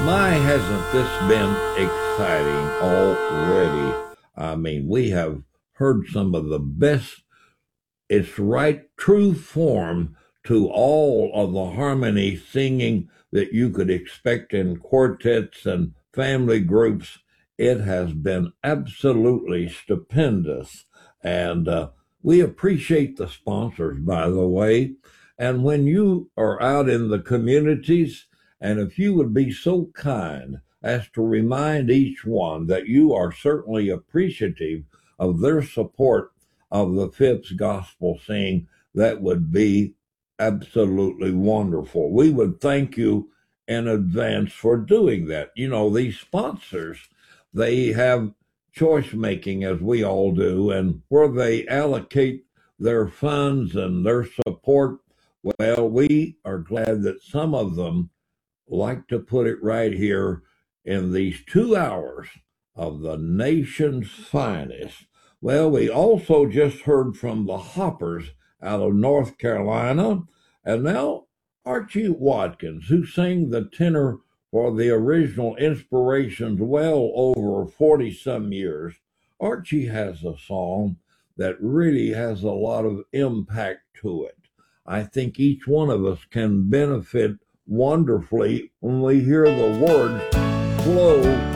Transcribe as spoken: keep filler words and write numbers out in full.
My, hasn't this been exciting already? I mean, we have heard some of the best, its right true form to all of the harmony singing that you could expect in quartets and family groups. It has been absolutely stupendous. And uh, we appreciate the sponsors, by the way. And when you are out in the communities, and if you would be so kind as to remind each one that you are certainly appreciative of their support of the Phipps Gospel Sing, that would be absolutely wonderful. We would thank you in advance for doing that. You know, these sponsors, they have choice making as we all do, and where they allocate their funds and their support, well, we are glad that some of them like to put it right here in these two hours of the nation's finest. Well, we also just heard from the Hoppers out of North Carolina, and now Archie Watkins, who sang the tenor for the original Inspirations well over forty some years. Archie has a song that really has a lot of impact to it. I think each one of us can benefit wonderfully when we hear the words flow